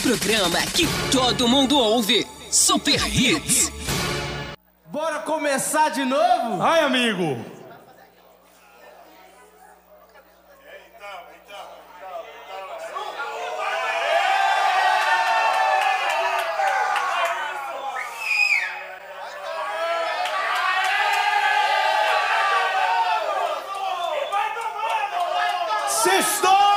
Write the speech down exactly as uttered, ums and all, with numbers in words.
programa que todo mundo ouve. Super Hits. Bora começar de novo? Ai, amigo. Sextou!